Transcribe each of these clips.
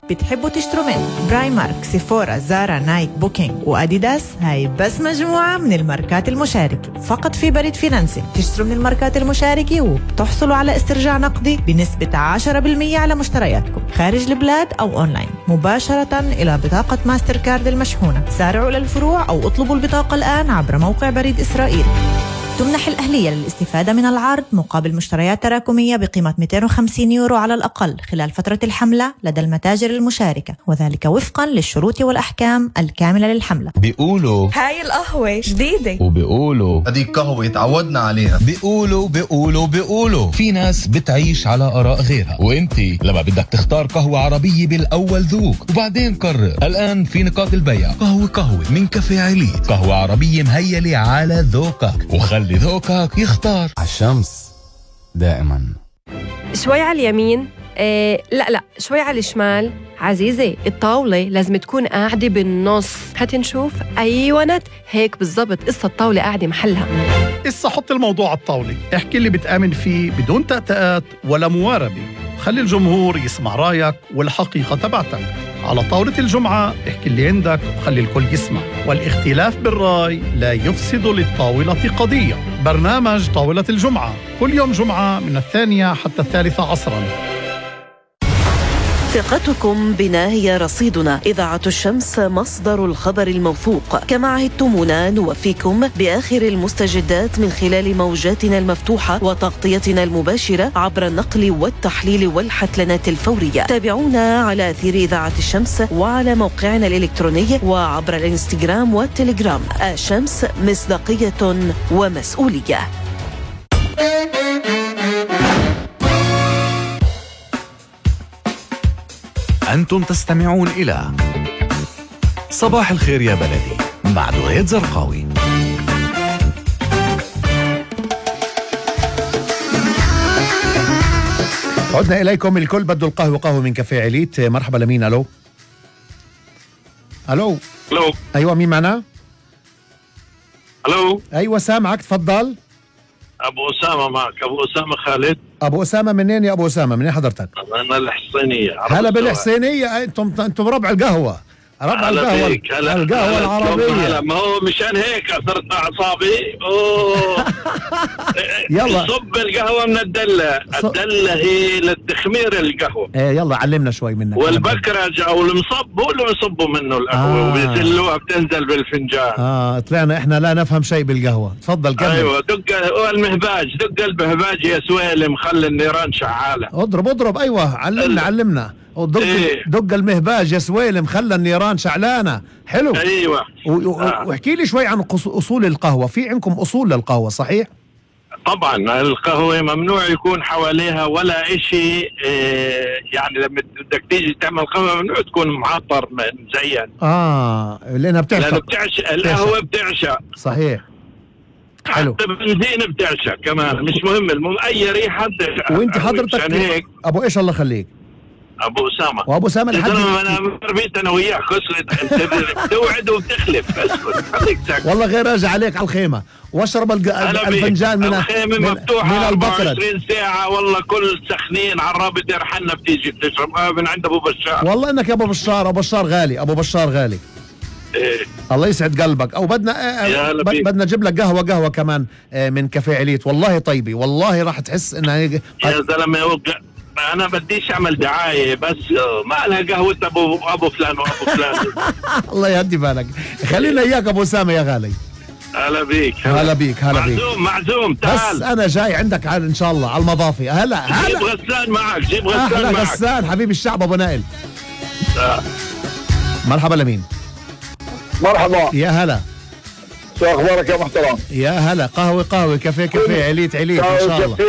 بتحبوا تشتروا من براي مارك، سيفورا، زارا، نايك، بوكينج وأديداس؟ هاي بس مجموعة من الماركات المشاركة فقط في بريد فينانسي. تشتروا من الماركات المشاركة وبتحصلوا على استرجاع نقدي بنسبة 10% على مشترياتكم خارج البلاد أو أونلاين مباشرة إلى بطاقة ماستر كارد المشحونة. سارعوا للفروع أو اطلبوا البطاقة الآن عبر موقع بريد إسرائيل. تمنح الأهلية للاستفادة من العرض مقابل مشتريات تراكمية بقيمة 250 يورو على الأقل خلال فترة الحملة لدى المتاجر المشاركة، وذلك وفقا للشروط والأحكام الكاملة للحملة. بيقولوا هاي القهوة جديدة، وبيقولوا هذيك قهوة تعودنا عليها. بيقولوا في ناس بتعيش على آراء غيرها، وانتي لما بدك تختار قهوة عربية بالأول ذوق وبعدين قرر. الآن في نقاط البيع قهوة من كافيه عليت، قهوة عربية مهيلة على ذوقك، وخلي ذوقك يختار. عالشمس دائما. شوي على اليمين، لا شوي على الشمال. عزيزي الطاولة لازم تكون قاعدة بالنص. هات نشوف. أيوة هيك بالضبط، قصة الطاولة قاعدة محلها. قصة حط الموضوع على الطاولة، احكي اللي بتآمن فيه بدون تأتأات ولا مواربة. خلي الجمهور يسمع رايك والحقيقة تبعتك. على طاولة الجمعة احكي اللي عندك وخلي الكل يسمع، والاختلاف بالرأي لا يفسد للطاولة قضية. برنامج طاولة الجمعة كل يوم جمعة من 2 حتى 3 عصراً. ثقتكم بنا هي رصيدنا. إذاعة الشمس مصدر الخبر الموثوق. كما عهدتمونا نوفيكم بآخر المستجدات من خلال موجاتنا المفتوحة وتغطيتنا المباشرة عبر النقل والتحليل والحتلنات الفورية. تابعونا على أثير إذاعة الشمس وعلى موقعنا الإلكتروني وعبر الإنستغرام والتليجرام. الشمس مصداقية ومسؤولية. أنتم تستمعون إلى صباح الخير يا بلدي مع دعية زرقاوي. عدنا إليكم. الكل بده القهوة، قهوة من كافيه عليت. مرحبا لمين؟ ألو. أيوة، مين معنا؟ ألو. أيوة سامعك، تفضل. أبو أسامة معك. أبو أسامة خالد. أبو أسامة منين يا أبو أسامة؟ منين حضرتك؟ أنا الحسينية. هلا بالحسينية. أنتم ربع القهوة. القهوة العربية. ما هو مشان هيك أثرت أعصابي. أوه. يلا صب القهوة من الدلة هي للتخمير القهوة. يلا علمنا شوي منك. والبكرج أو المصب هو اللي يصبوا منه القهوة وبيسلوها بتنزل بالفنجان. طلعنا إحنا لا نفهم شيء بالقهوة. تفضل كمل. أيوة، دق المهباج يا سويلم، خلي النيران شعالة. اضرب. أيوة علمنا. دق المهباج يا سويلم، خلى النيران شعلانة. حلو. أيوة. واحكي لي شوي عن أصول القهوة. في عندكم أصول للقهوة صحيح؟ طبعا القهوة ممنوع يكون حواليها ولا إشي. يعني لما بدك تيجي تعمل قهوة ممنوع تكون معطر مزين. لأنها بتعشق. القهوة بتعشق. صحيح. حلو. حتى بنزين بتعشق كمان. مش مهم أي ريحة بتعشق. وانت حضرتك هيك. أبو إيش الله خليك؟ أبو أسامة. وأبو أسامة أنا ربيت أنا وياه خسرت. أنت بتوعد وبتخلف. خليك ساكت. والله غير راجع عليك على الخيمة واشرب الفنجان من الخيمة مفتوحة من البقرة 24 ساعة. والله كل سخنين عرابة يرحلنا بتيجي بتشرب من عند أبو بشار. والله إنك يا أبو بشار غالي. أبو بشار غالي. إيه. الله يسعد قلبك. أو بدنا نجيب لك قهوة كمان من كافيه عليت. والله طيبة، والله راح تحس إنها يا زلمة. أنا بديش أعمل دعاية، بس ما لها قهوة أبو فلان وأبو فلان. الله يهدي بالك. خلينا إياك أبو أسامة يا غالي. هلا بيك. معزوم تعال. بس أنا جاي عندك إن شاء الله على المضافة. هلا جيب غسان معك. غسان حبيب الشعب أبو نائل. مرحبا لمين؟ مرحبا. يا هلا. شو أخبارك يا محترم؟ يا هلا. قهوة كافيه عليت إن شاء الله.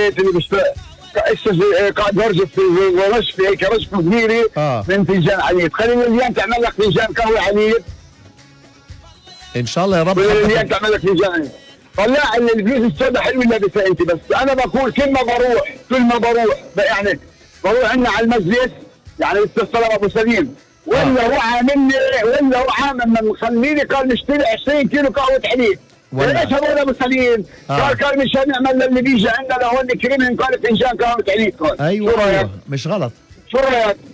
قاعد برجف في ورشفة هيك رشفة كبيرة من فنجان عليت. خلينا اليوم تعمل لك فنجان قهوة عليت ان شاء الله يا رب. اليوم تعمل لك فنجان. طلع الفلوس السوداء حلوة لابسها انت. بس انا بقول كل ما بروح يعني بروح عندنا على المجلس يعني السلام ابو سليم ولا هو عامل مخليني قال نشتري 20 كيلو قهوة حليب. ليش هذول ابو سليم؟ قال مشان نعمل اللي بيجي عندنا لهون كريمهم قال فنجان قهوة عليك. ايوه مش غلط. شو رايك؟